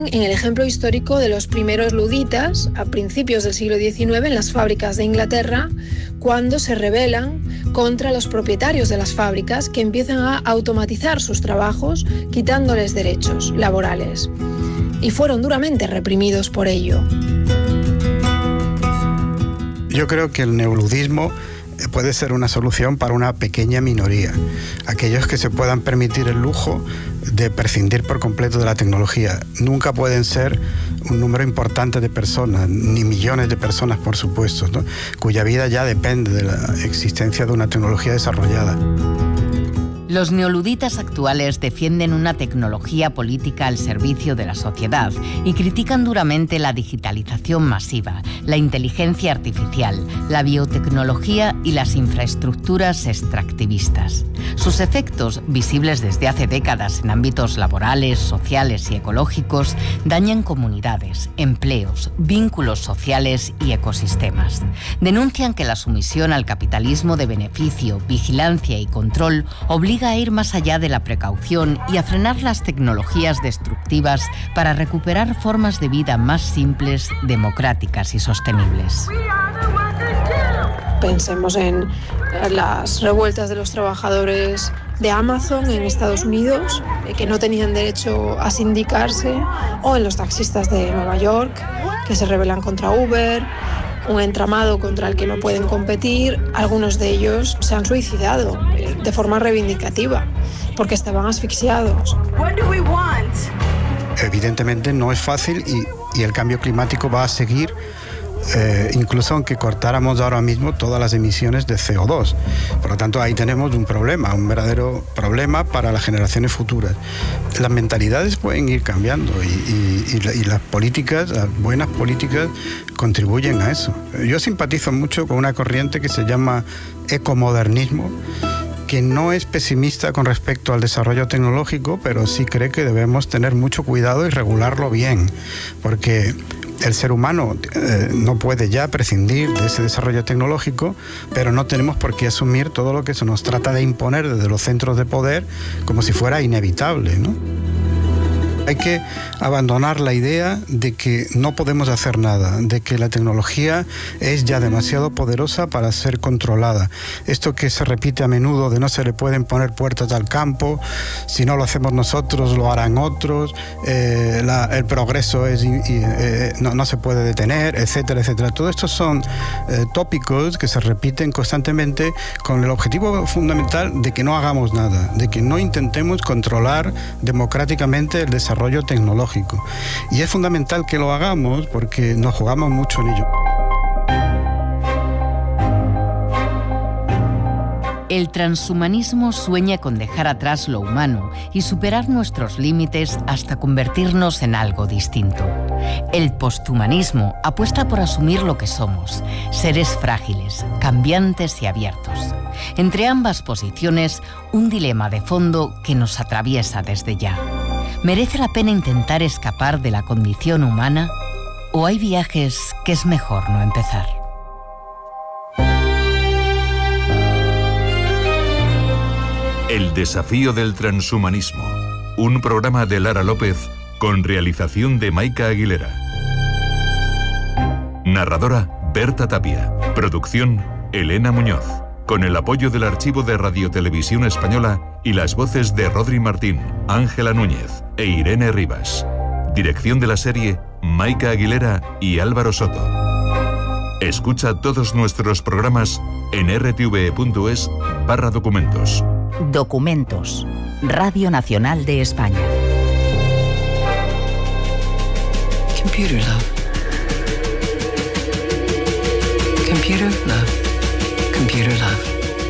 en el ejemplo histórico de los primeros luditas a principios del siglo XIX en las fábricas de Inglaterra, cuando se rebelan contra los propietarios de las fábricas que empiezan a automatizar sus trabajos, quitándoles derechos laborales. Y fueron duramente reprimidos por ello. Yo creo que el neoludismo puede ser una solución para una pequeña minoría, aquellos que se puedan permitir el lujo de prescindir por completo de la tecnología. Nunca pueden ser un número importante de personas, ni millones de personas, por supuesto, ¿no?, cuya vida ya depende de la existencia de una tecnología desarrollada. Los neoluditas actuales defienden una tecnología política al servicio de la sociedad y critican duramente la digitalización masiva, la inteligencia artificial, la biotecnología y las infraestructuras extractivistas. Sus efectos, visibles desde hace décadas en ámbitos laborales, sociales y ecológicos, dañan comunidades, empleos, vínculos sociales y ecosistemas. Denuncian que la sumisión al capitalismo de beneficio, vigilancia y control obliga a ir más allá de la precaución y a frenar las tecnologías destructivas para recuperar formas de vida más simples, democráticas y sostenibles. Pensemos en las revueltas de los trabajadores de Amazon en Estados Unidos, que no tenían derecho a sindicarse, o en los taxistas de Nueva York, que se rebelan contra Uber, un entramado contra el que no pueden competir. Algunos de ellos se han suicidado de forma reivindicativa porque estaban asfixiados. Evidentemente no es fácil y el cambio climático va a seguir, incluso aunque cortáramos ahora mismo todas las emisiones de CO2. Por lo tanto, ahí tenemos un problema, un verdadero problema para las generaciones futuras. Las mentalidades pueden ir cambiando y las políticas, las buenas políticas, contribuyen a eso. Yo simpatizo mucho con una corriente que se llama ecomodernismo, que no es pesimista con respecto al desarrollo tecnológico, pero sí cree que debemos tener mucho cuidado y regularlo bien, porque el ser humano no puede ya prescindir de ese desarrollo tecnológico, pero no tenemos por qué asumir todo lo que se nos trata de imponer desde los centros de poder como si fuera inevitable, ¿no? Hay que abandonar la idea de que no podemos hacer nada, de que la tecnología es ya demasiado poderosa para ser controlada. Esto que se repite a menudo de no se le pueden poner puertas al campo, si no lo hacemos nosotros lo harán otros, el progreso no se puede detener, etcétera, etcétera. Todo esto son tópicos que se repiten constantemente con el objetivo fundamental de que no hagamos nada, de que no intentemos controlar democráticamente el desarrollo tecnológico. Y es fundamental que lo hagamos porque nos jugamos mucho en ello. El transhumanismo sueña con dejar atrás lo humano y superar nuestros límites hasta convertirnos en algo distinto. El posthumanismo apuesta por asumir lo que somos, seres frágiles, cambiantes y abiertos. Entre ambas posiciones, un dilema de fondo que nos atraviesa desde ya. ¿Merece la pena intentar escapar de la condición humana? ¿O hay viajes que es mejor no empezar? El desafío del transhumanismo. Un programa de Lara López con realización de Maika Aguilera. Narradora Berta Tapia. Producción Elena Muñoz. Con el apoyo del Archivo de Radiotelevisión Española y las voces de Rodri Martín, Ángela Núñez e Irene Rivas. Dirección de la serie Maika Aguilera y Álvaro Soto. Escucha todos nuestros programas en rtve.es/documentos. Documentos. Radio Nacional de España. Computer love. Computer love. Computer love.